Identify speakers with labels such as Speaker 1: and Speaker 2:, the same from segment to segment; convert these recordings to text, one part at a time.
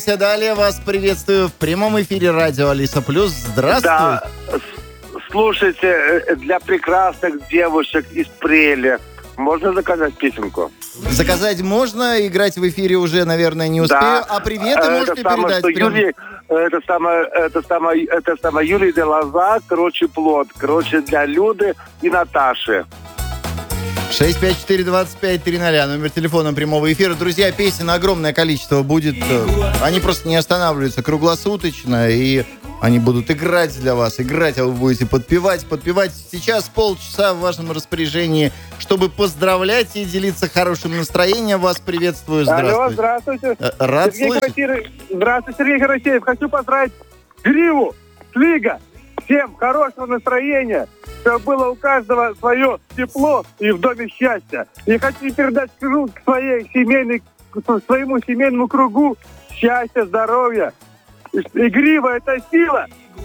Speaker 1: Далее вас приветствую в прямом эфире радио Алиса Плюс. Здравствуйте.
Speaker 2: Да, слушайте, для прекрасных девушек из Прели можно заказать песенку?
Speaker 1: Заказать можно, играть в эфире уже, наверное, не успею.
Speaker 2: Да.
Speaker 1: А приветы можете передать?
Speaker 2: Это самое Юлия де Лоза, короче, плод. Короче, для Люды и Наташи.
Speaker 1: 654-25-00, номер телефона прямого эфира. Друзья, песен огромное количество будет. Они просто не останавливаются круглосуточно, и они будут играть для вас, играть, а вы будете подпевать. Сейчас полчаса в вашем распоряжении, чтобы поздравлять и делиться хорошим настроением. Вас приветствую. Здравствуйте.
Speaker 2: Алло, здравствуйте.
Speaker 1: Рад слышать.
Speaker 2: Здравствуйте, Сергей Карасеев. Хочу поздравить Гриву, Слига. Всем хорошего настроения, чтобы было у каждого свое тепло и в доме счастья. И хочу передать к своему семейному кругу счастья, здоровья. И Грива — это сила.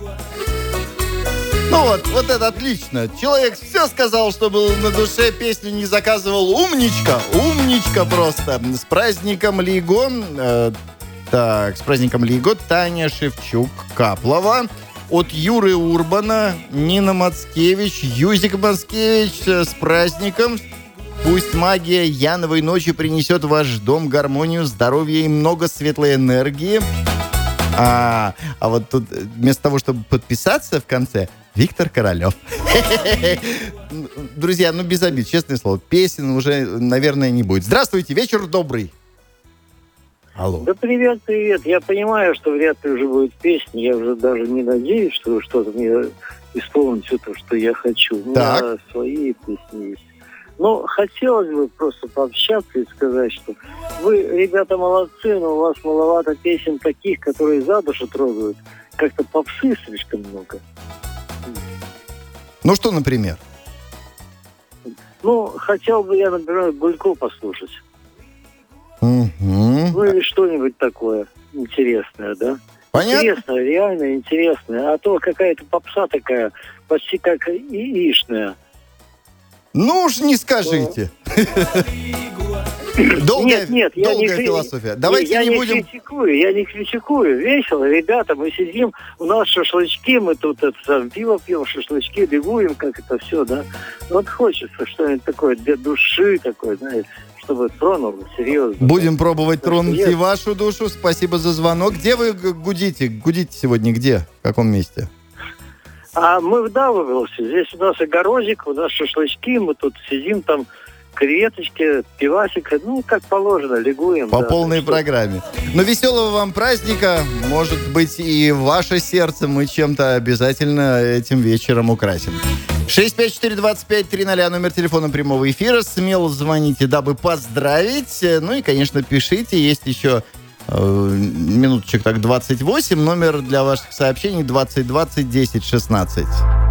Speaker 1: Ну вот это отлично. Человек все сказал, что было на душе, песню не заказывал. Умничка просто. С праздником Лиго. С праздником Лиго. Таня Шевчук-Каплова. От Юры Урбана, Нина Мацкевич, Юзик Мацкевич, с праздником. Пусть магия Яновой ночи принесет в ваш дом гармонию, здоровье и много светлой энергии. А вот тут вместо того, чтобы подписаться в конце, Виктор Королев. Друзья, без обид, честное слово, песен уже, наверное, не будет. Здравствуйте, вечер добрый. Алло.
Speaker 3: Да привет. Я понимаю, что вряд ли уже будет песня. Я уже даже не надеюсь, что вы что-то мне исполните все то, что я хочу. У меня свои песни есть. Но хотелось бы просто пообщаться и сказать, что вы, ребята, молодцы, но у вас маловато песен таких, которые за душу трогают. Как-то попсы слишком много.
Speaker 1: Ну, что, например?
Speaker 3: Хотел бы я, например, Гулько послушать.
Speaker 1: Угу.
Speaker 3: Или что-нибудь такое интересное, да?
Speaker 1: Понятно.
Speaker 3: Интересное, реально интересное. А то какая-то попса такая, почти как яичная.
Speaker 1: Ну уж не скажите. Долгая философия. Давайте не будем...
Speaker 3: Я не критикую. Весело, ребята, мы сидим, у нас шашлычки, мы тут пиво пьем, шашлычки, бегуем, как это все, да. Вот хочется что-нибудь такое для души, такое, знаешь, чтобы тронуло, серьезно.
Speaker 1: Будем пробовать тронуть и вашу душу. Спасибо за звонок. Где вы гудите? Гудите сегодня где? В каком месте?
Speaker 3: А мы в Даугавпилсе. Здесь у нас огородик, у нас шашлычки, мы тут сидим там, креветочки, пивасик, как положено, лигуем.
Speaker 1: По полной программе. Но веселого вам праздника. Может быть, и ваше сердце мы чем-то обязательно этим вечером украсим. 654-25-00, номер телефона прямого эфира. Смело звоните, дабы поздравить. Ну и, конечно, пишите. Есть еще минуточек 28. Номер для ваших сообщений 2020 10 16.